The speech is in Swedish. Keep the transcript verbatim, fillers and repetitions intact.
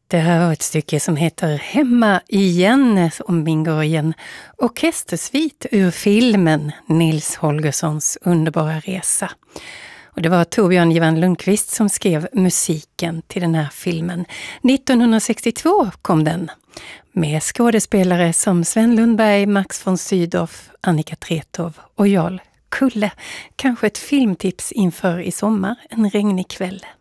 Det här var ett stycke som heter Hemma igen, som ingår i en orkestersvit ur filmen Nils Holgerssons underbara resa. Och det var Torbjörn Johan Lundqvist som skrev musiken till den här filmen. nittonhundrasextiotvå kom den, med skådespelare som Sven Lundberg, Max von Sydow, Annika Tretow och Jarl Kulle. Kanske ett filmtips inför i sommar, en regnig kväll.